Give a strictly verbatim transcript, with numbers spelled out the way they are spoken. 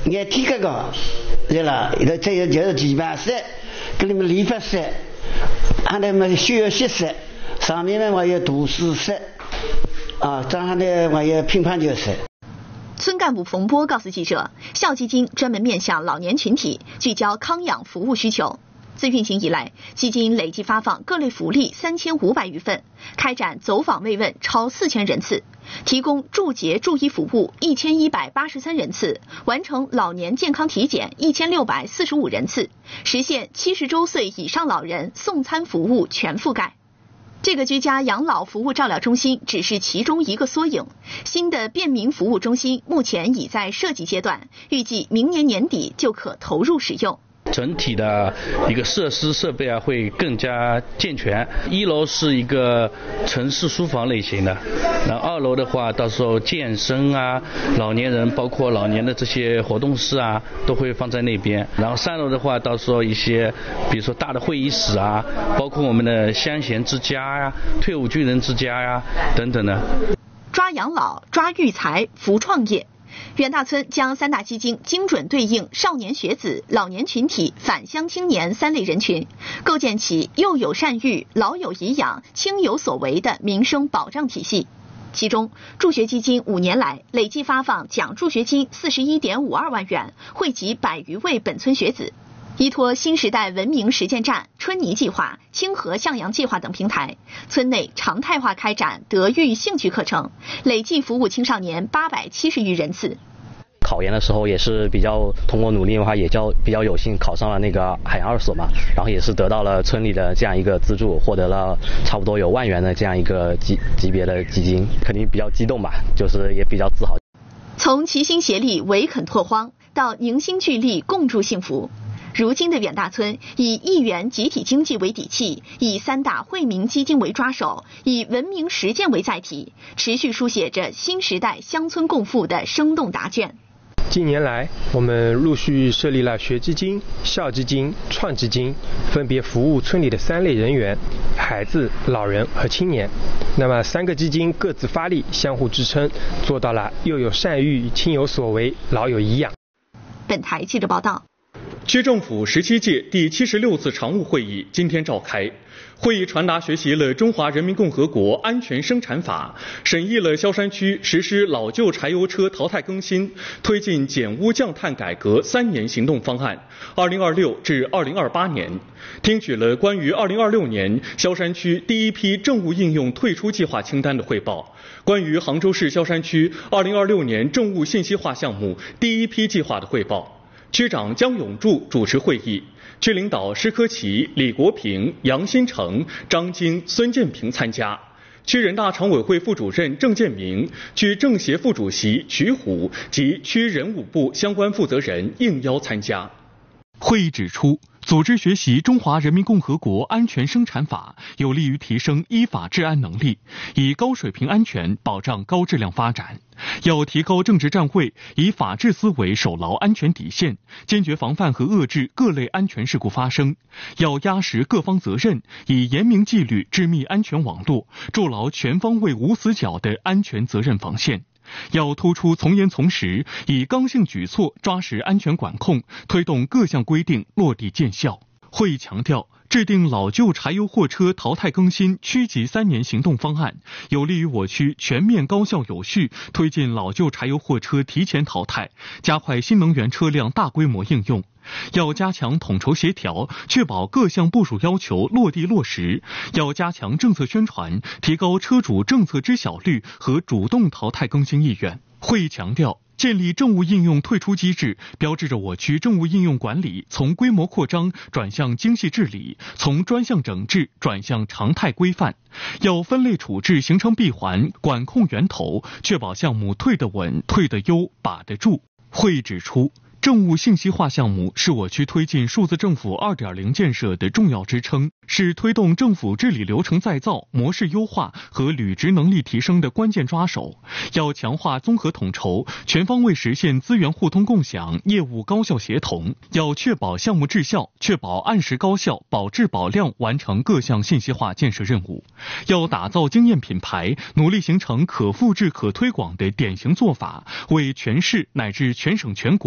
眼体格高，对了，这个就是地板色，给你们理发色，还有么血血色，上面呢还有都市色，啊，这样呢还有乒乓球色。 村干部冯波告诉记者，孝基金专门面向老年群体，聚焦康养服务需求。自运行以来，基金累计发放各类福利三千五百余份，开展走访慰问超四千人次，提供助洁助医服务一千一百八十三人次，完成老年健康体检一千六百四十五人次，实现七十周岁以上老人送餐服务全覆盖。这个居家养老服务照料中心只是其中一个缩影，新的便民服务中心目前已在设计阶段，预计明年年底就可投入使用。 整体的一个设施设备啊会更加健全。一楼是一个城市书房类型的，然后二楼的话，到时候健身啊、老年人包括老年的这些活动室啊，都会放在那边。然后三楼的话，到时候一些比如说大的会议室啊，包括我们的乡闲之家呀、退伍军人之家呀等等的。 抓养老、抓育才、扶创业。远大村将三大基金精准对应少年学子、老年群体、返乡青年三类人群，构建起幼有善育、老有颐养、亲有所为的民生保障体系。其中，助学基金五年来累计发放奖助学金四十一点五二万元，惠及百余位本村学子。依托新时代文明实践站、春泥计划、清河向阳计划等平台，村内常态化开展德育兴趣课程，累计服务青少年八百七十余人次。 考研的时候也是比较通过努力的话，也较比较有幸考上了那个海洋二所嘛，然后也是得到了村里的这样一个资助，获得了差不多有万元的这样一个级级别的基金，肯定比较激动吧，就是也比较自豪。 从齐心协力围垦拓荒到凝心聚力共筑幸福。如今的远大村以一元集体经济为底气，以三大惠民基金为抓手，以文明实践为载体，持续书写着新时代乡村共富的生动答卷。 近年来，我们陆续设立了学基金、孝基金、创基金，分别服务村里的三类人员：孩子、老人和青年。那么三个基金各自发力，相互支撑，做到了幼有善育、亲有所为、老有颐养。 本台记者报道。 区政府十七届第七十六次常务会议今天召开，会议传达学习了《中华人民共和国安全生产法》，审议了萧山区实施老旧柴油车淘汰更新、推进减污降碳改革三年行动方案（二零二六至二零二八年），听取了关于二零二六年萧山区第一批政务应用退出计划清单的汇报，关于杭州市萧山区二零二六年政务信息化项目第一批计划的汇报。区长姜永柱主持会议，区领导施科奇、李国平、杨新成、张晶、孙建平参加。区人大常委会副主任郑建明、区政协副主席瞿虎及区人武部相关负责人应邀参加。 会议指出，组织学习《中华人民共和国安全生产法》，有利于提升依法治安能力，以高水平安全保障高质量发展。要提高政治站位，以法治思维守牢安全底线，坚决防范和遏制各类安全事故发生。要压实各方责任，以严明纪律织密安全网络，筑牢全方位无死角的安全责任防线。要突出从严从实，以刚性举措抓实安全管控，推动各项规定落地见效。会议强调，制定老旧柴油货车淘汰更新区级三年行动方案，有利于我区全面高效有序推进老旧柴油货车提前淘汰，加快新能源车辆大规模应用。要加强统筹协调，确保各项部署要求落地落实。要加强政策宣传，提高车主政策知晓率和主动淘汰更新意愿。会议强调，建立政务应用退出机制，标志着我区政务应用管理从规模扩张转向精细治理，从专项整治转向常态规范。要分类处置形成闭环，管控源头，确保项目退得稳、退得优、把得住。会议指出，政务信息化项目是我区推进数字政府 二点零 建设的重要支撑，是推动政府治理流程再造、模式优化和履职能力提升的关键抓手。要强化综合统筹，全方位实现资源互通共享、业务高效协同。要确保项目质效，确保按时高效、保质保量完成各项信息化建设任务。要打造经验品牌，努力形成可复制、可推广的典型做法，为全市乃至全省全国